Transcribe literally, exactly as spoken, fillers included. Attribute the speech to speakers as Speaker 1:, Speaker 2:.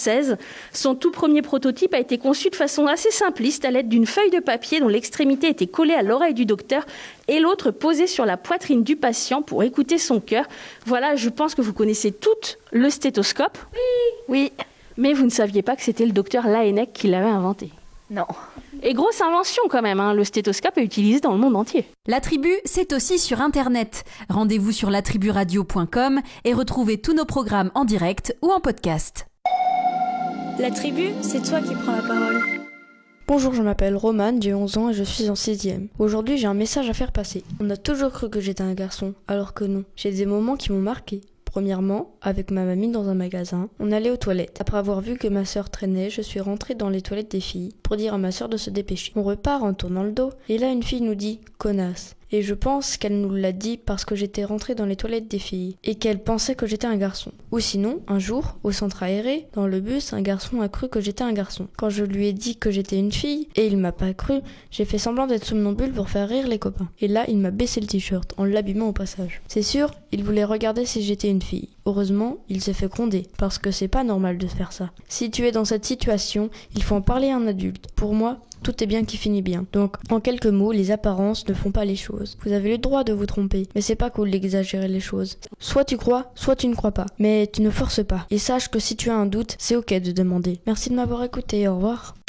Speaker 1: française. Son tout premier prototype a été conçu de façon assez simpliste à l'aide d'une feuille de papier dont l'extrémité était collée à l'oreille du docteur et l'autre posée sur la poitrine du patient pour écouter son cœur. Voilà, je pense que vous connaissez toutes le stéthoscope.
Speaker 2: Oui. Oui.
Speaker 1: Mais vous ne saviez pas que c'était le docteur Laennec qui l'avait inventé.
Speaker 2: Non.
Speaker 1: Et grosse invention quand même, hein. Le stéthoscope est utilisé dans le monde entier.
Speaker 3: La Tribu, c'est aussi sur Internet. Rendez-vous sur la tribu radio point com et retrouvez tous nos programmes en direct ou en podcast.
Speaker 4: La Tribu, c'est toi qui prends la parole.
Speaker 5: Bonjour, je m'appelle Romane, j'ai onze ans et je suis en sixième. Aujourd'hui, j'ai un message à faire passer. On a toujours cru que j'étais un garçon, alors que non. J'ai des moments qui m'ont marqué. Premièrement, avec ma mamie dans un magasin, on allait aux toilettes. Après avoir vu que ma sœur traînait, je suis rentrée dans les toilettes des filles pour dire à ma sœur de se dépêcher. On repart en tournant le dos et là une fille nous dit « connasse ». Et je pense qu'elle nous l'a dit parce que j'étais rentrée dans les toilettes des filles et qu'elle pensait que j'étais un garçon. Ou sinon, un jour, au centre aéré, dans le bus, un garçon a cru que j'étais un garçon. Quand je lui ai dit que j'étais une fille et il m'a pas cru, j'ai fait semblant d'être somnambule pour faire rire les copains. Et là, il m'a baissé le t-shirt en l'abîmant au passage. C'est sûr, il voulait regarder si j'étais une fille. Heureusement, il s'est fait gronder parce que c'est pas normal de faire ça. Si tu es dans cette situation, il faut en parler à un adulte. Pour moi, tout est bien qui finit bien. Donc, en quelques mots, les apparences ne font pas les choses. Vous avez le droit de vous tromper, mais c'est pas cool d'exagérer les choses. Soit tu crois, soit tu ne crois pas. Mais tu ne forces pas. Et sache que si tu as un doute, c'est ok de demander. Merci de m'avoir écouté, au revoir.